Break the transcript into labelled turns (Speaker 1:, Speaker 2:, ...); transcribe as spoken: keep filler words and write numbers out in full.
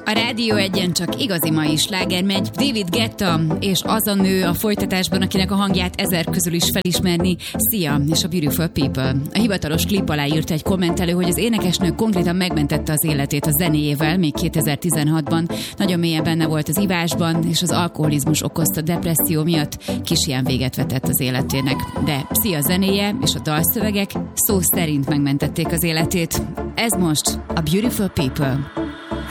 Speaker 1: A Rádió Egyen csak igazi mai sláger megy. David Guetta és az a nő a folytatásban, akinek a hangját ezer közül is felismerni. Szia, és a Beautiful People. A hivatalos klip alá írt egy kommentelő, hogy az énekesnő konkrétan megmentette az életét a zenéjével, még kétezer-tizenhatban. Nagyon mélyen benne volt az ivásban, és az alkoholizmus okozta depresszió miatt kis ilyen véget vetett az életének. De Szia zenéje és a dalszövegek szó szerint megmentették az életét. Ez most a Beautiful People.